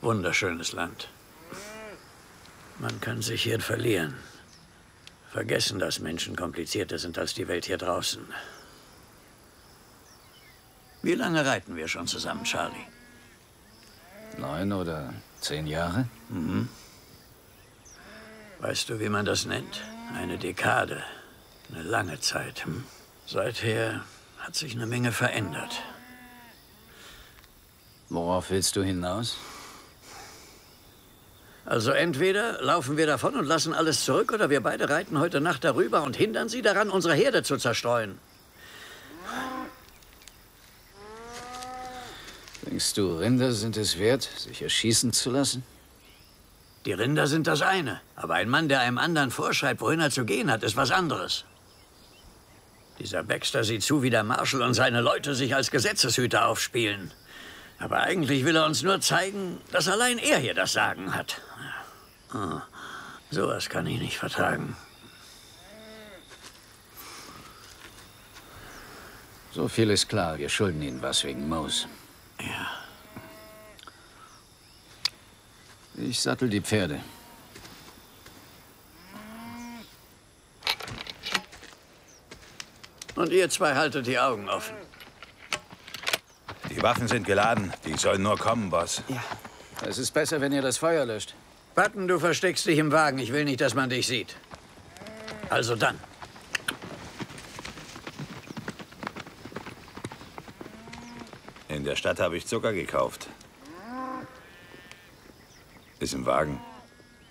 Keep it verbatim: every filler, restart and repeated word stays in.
Wunderschönes Land. Man kann sich hier verlieren. Vergessen, dass Menschen komplizierter sind als die Welt hier draußen. Wie lange reiten wir schon zusammen, Charlie? Neun oder zehn Jahre? Mhm. Weißt du, wie man das nennt? Eine Dekade. Eine lange Zeit. Hm? Seither hat sich eine Menge verändert. Worauf willst du hinaus? Also entweder laufen wir davon und lassen alles zurück, oder wir beide reiten heute Nacht darüber und hindern sie daran, unsere Herde zu zerstreuen. Denkst du, Rinder sind es wert, sich erschießen zu lassen? Die Rinder sind das eine. Aber ein Mann, der einem anderen vorschreibt, wohin er zu gehen hat, ist was anderes. Dieser Baxter sieht zu, wie der Marshal und seine Leute sich als Gesetzeshüter aufspielen. Aber eigentlich will er uns nur zeigen, dass allein er hier das Sagen hat. Oh, sowas kann ich nicht vertragen. So viel ist klar. Wir schulden ihnen was wegen Mose. Ja. Ich sattel die Pferde. Und ihr zwei haltet die Augen offen. Die Waffen sind geladen. Die sollen nur kommen, Boss. Ja. Es ist besser, wenn ihr das Feuer löscht. Button, du versteckst dich im Wagen. Ich will nicht, dass man dich sieht. Also dann. In der Stadt habe ich Zucker gekauft. Ist im Wagen.